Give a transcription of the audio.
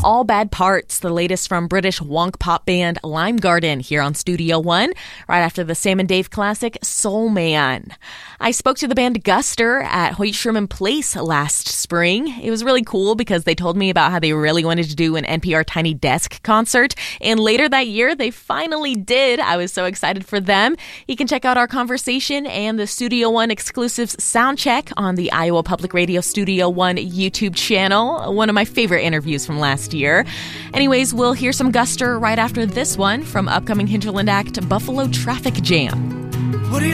All Bad Parts, the latest from British wonk pop band Lime Garden, here on Studio One, right after the Sam and Dave classic Soul Man. I spoke to the band Guster at Hoyt Sherman Place last spring. It was really cool because they told me about how they really wanted to do an NPR Tiny Desk concert, and later that year they finally did. I was so excited for them. You can check out our conversation and the Studio One exclusives soundcheck on the Iowa Public Radio Studio One YouTube channel, one of my favorite interviews from last year. Anyways, we'll hear some Guster right after this one from upcoming Hinterland act Buffalo Traffic Jam.